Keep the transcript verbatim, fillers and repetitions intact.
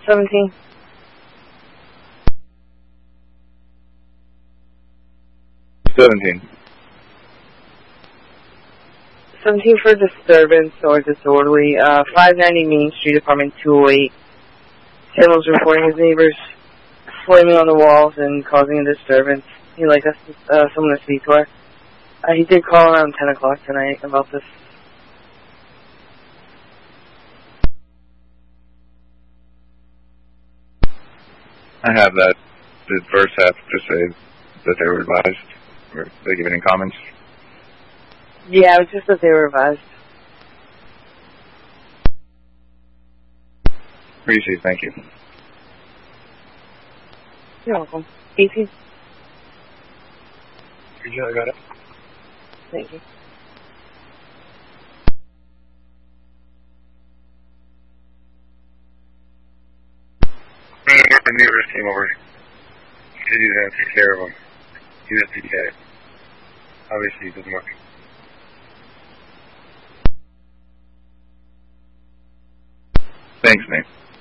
seventeen. seventeen. seventeen for disturbance or disorderly. Uh, five ninety Main Street, apartment two oh eight. Taylor's reporting his neighbors slamming on the walls and causing a disturbance. He'd like us, uh, someone to speak to her. Uh, he did call around ten o'clock tonight about this. I have that. Did first have to say that they were advised? Or did they give any comments? Yeah, it was just that they were advised. Appreciate it, thank you. You're welcome. eighteen. Yeah, I got it. Thank you. The neighbors came over. He said he was going to take care of him. He was P K. Obviously, it doesn't work. Thanks, mate.